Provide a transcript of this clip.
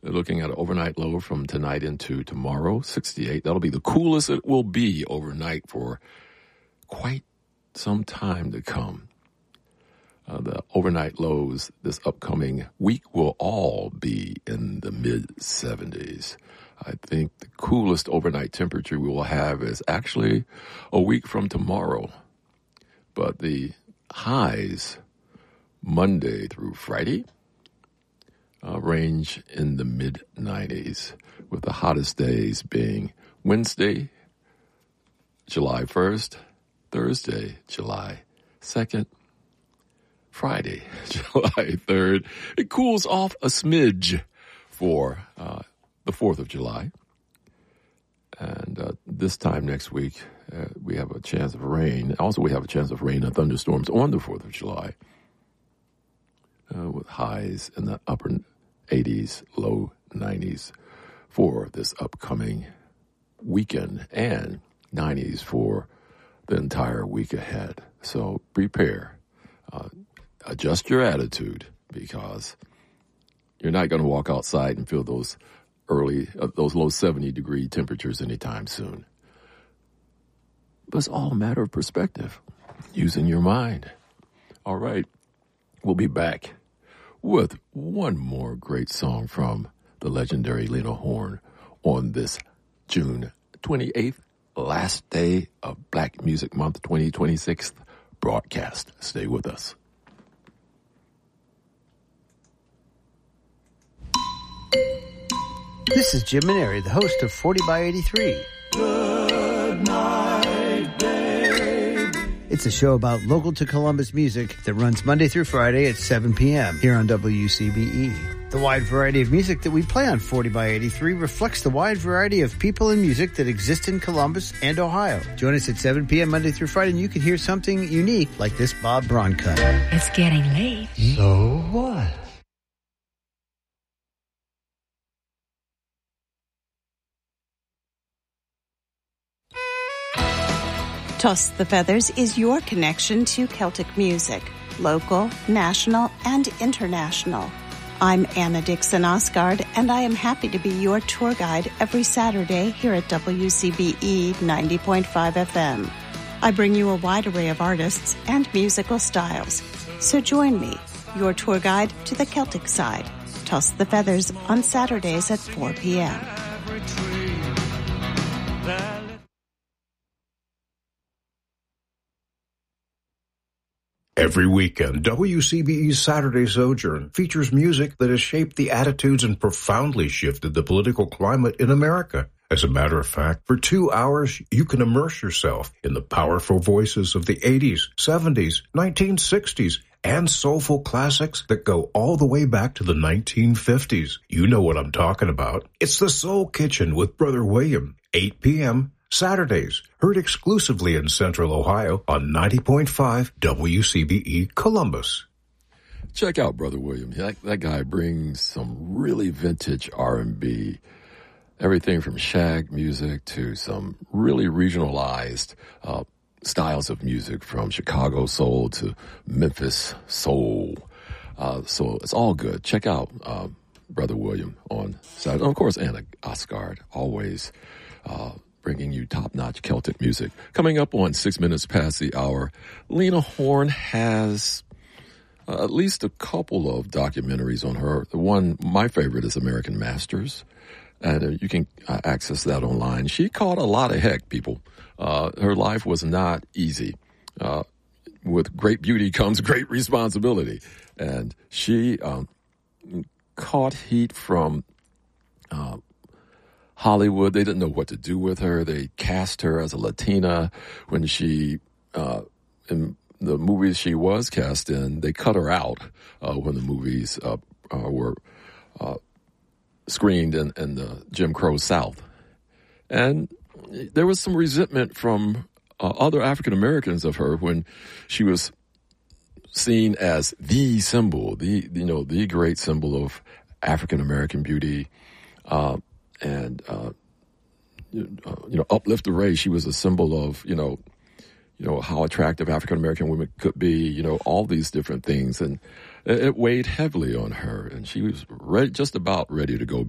They're looking at an overnight low from tonight into tomorrow, 68. That'll be the coolest it will be overnight for quite some time to come. The overnight lows this upcoming week will all be in the mid-70s. I think the coolest overnight temperature we will have is actually a week from tomorrow. But the highs Monday through Friday range in the mid-90s, with the hottest days being Wednesday, July 1st, Thursday, July 2nd, Friday, July 3rd. It cools off a smidge for the 4th of July. And this time next week, we have a chance of rain. Also, we have a chance of rain and thunderstorms on the 4th of July, with highs in the upper 80s, low 90s for this upcoming weekend, and 90s for the entire week ahead. So prepare. Adjust your attitude, because you're not going to walk outside and feel those low 70-degree temperatures anytime soon. But it's all a matter of perspective, using your mind. All right, we'll be back with one more great song from the legendary Lena Horne on this June 28th, last day of Black Music Month 2026 broadcast. Stay with us. This is Jim Maneri, the host of 40 by 83. Good night, babe. It's a show about local to Columbus music that runs Monday through Friday at 7 p.m. here on WCBE. The wide variety of music that we play on 40 by 83 reflects the wide variety of people and music that exist in Columbus and Ohio. Join us at 7 p.m. Monday through Friday, and you can hear something unique like this Bob Braun cut. It's getting late. So what? Toss the Feathers is your connection to Celtic music, local, national, and international. I'm Anna Dixon Osgard, and I am happy to be your tour guide every Saturday here at WCBE 90.5 FM. I bring you a wide array of artists and musical styles. So join me, your tour guide to the Celtic side. Toss the Feathers on Saturdays at 4 p.m. Every weekend, WCBE's Saturday Sojourn features music that has shaped the attitudes and profoundly shifted the political climate in America. As a matter of fact, for 2 hours, you can immerse yourself in the powerful voices of the 80s, 70s, 1960s, and soulful classics that go all the way back to the 1950s. You know what I'm talking about. It's the Soul Kitchen with Brother William, 8 p.m., Saturdays, heard exclusively in Central Ohio on 90.5 WCBE Columbus. Check out Brother William. That guy brings some really vintage R&B, everything from shag music to some really regionalized styles of music, from Chicago soul to Memphis soul. So it's all good. Check out Brother William on Saturday. And of course, Anna Osgard, always bringing you top-notch Celtic music. Coming up on 6 minutes past the hour, Lena Horne has at least a couple of documentaries on her. The one, my favorite, is American Masters, and you can access that online. She caught a lot of heck, people. Her life was not easy. With great beauty comes great responsibility, and she caught heat from Hollywood. They didn't know what to do with her. They cast her as a Latina when she, in the movies she was cast in, they cut her out when the movies were screened in the Jim Crow South. And there was some resentment from other African Americans of her when she was seen as the symbol, the great symbol of African American beauty. And uplift the race. She was a symbol of, how attractive African American women could be, all these different things. And it weighed heavily on her. And she was just about ready to go